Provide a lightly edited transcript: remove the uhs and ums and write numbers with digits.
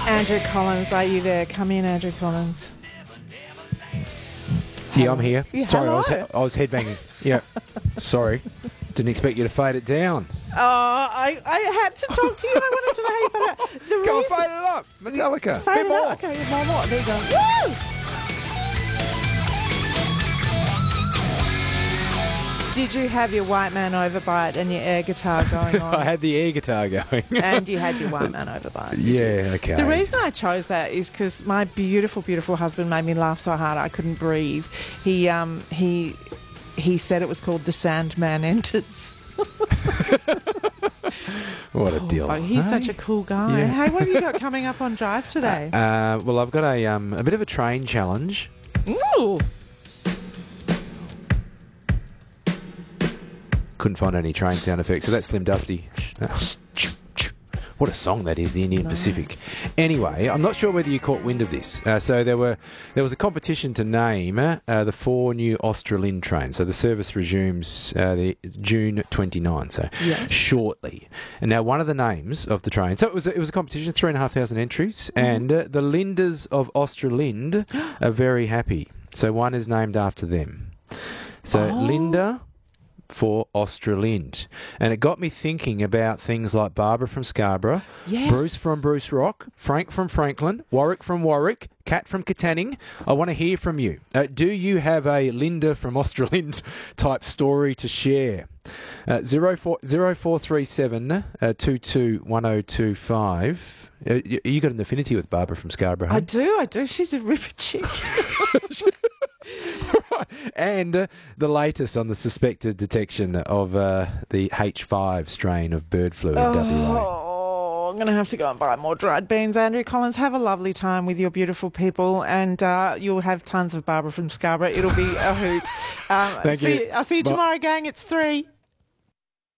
Andrew Collins, are you there? Come in, Andrew Collins. Yeah, I'm here. Yeah, Sorry, hello. I was headbanging. Yeah, sorry. Didn't expect you to fade it down. I had to talk to you. I wanted to know how you found out. The Go on, reason- fade it up. Metallica. Fade Bit it more. up. Okay, more. There you go. Woo! Did you have your white man overbite and your air guitar going on? I had the air guitar going. And you had your white man overbite. Yeah, okay. The reason I chose that is because my beautiful, beautiful husband made me laugh so hard I couldn't breathe. He said it was called The Sandman Enters. What a deal. He's such a cool guy. Yeah. Hey, what have you got coming up on Drive today? Well, I've got a bit of a train challenge. Ooh. Couldn't find any train sound effects, so that's Slim Dusty. What a song that is, the Indian Pacific. Anyway, I'm not sure whether you caught wind of this. So there was a competition to name the 4 new Australind trains. So the service resumes the June 29, so shortly. And now one of the names of the train. So it was a competition, 3,500 entries, and the Linders of Australind are very happy. So one is named after them. So Linda for Australind. And it got me thinking about things like Barbara from Scarborough, Bruce from Bruce Rock, Frank from Franklin, Warwick from Warwick, Kat from Katanning. I want to hear from you. Do you have a Linda from Australind type story to share? 0437 221025. You got an affinity with Barbara from Scarborough? I do. She's a ripper chick. And the latest on the suspected detection of the H5 strain of bird flu in WA. Oh, I'm going to have to go and buy more dried beans. Andrew Collins, have a lovely time with your beautiful people, and you'll have tons of Barbara from Scarborough. It'll be a hoot. Thank you. I'll see you tomorrow, gang. It's 3.